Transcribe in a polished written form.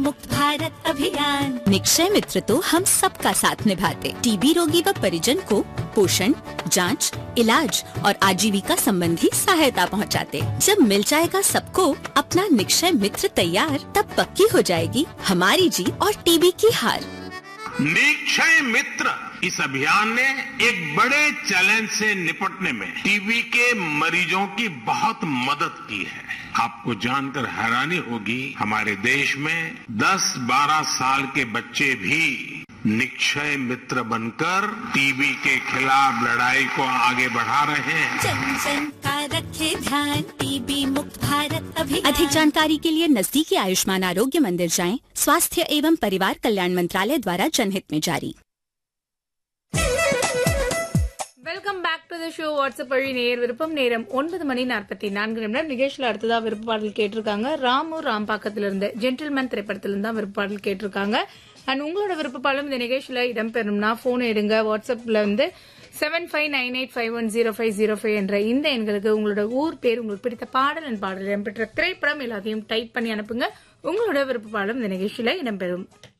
मुक्त भारत अभियान। निक्षय मित्र तो हम सबका साथ निभाते, टीबी रोगी व परिजन को पोषण, जांच, इलाज और आजीविका संबंधी सहायता पहुंचाते। जब मिल जाएगा सबको अपना निक्षय मित्र तैयार, तब पक्की हो जाएगी हमारी जीत और टीबी की हार। निक्षय मित्र इस अभियान ने एक बड़े चैलेंज से निपटने में टीबी के मरीजों की बहुत मदद की है। आपको जानकर हैरानी होगी, हमारे देश में 10-12 साल के बच्चे भी निक्षय मित्र बनकर टीबी के खिलाफ लड़ाई को आगे बढ़ा रहे हैं। जन जन का रखे ध्यान, टीबी मुक्त भारत अभियान। अधिक जानकारी के लिए नजदीकी आयुष्मान आरोग्य मंदिर जाएं। स्वास्थ्य एवं परिवार कल्याण मंत्रालय द्वारा जनहित में जारी। Welcome back to the show. WhatsApp வழி நேர் விருப்பம். நேரம் 9:44 நிகழ்ச்சியில் அடுத்ததா விருப்ப பாடல் கேட்டிருக்காங்க. ராமூர் ராம்பாக்கத்திலிருந்து ஜென்டில்மேன் திரைப்படத்திலிருந்து தான் விருப்ப பாடல் கேட்டிருக்காங்க. அண்ட் உங்களோட விருப்ப பாடலும் இந்த நிகழ்ச்சியில இடம்பெறும்னா போன் எடுங்க. வாட்ஸ்அப்ல வந்து 7598510505 என்ற இந்த எண்களுக்கு உங்களோட ஊர் பேர், உங்களுக்கு பிடித்த பாடல் அண்ட் பாடல் இடம்பெற்ற திரைப்படம் எல்லாத்தையும் டைப் பண்ணி அனுப்புங்க. உங்களோட விருப்ப பாடலும் இந்த நிகழ்ச்சியில இடம்பெறும்.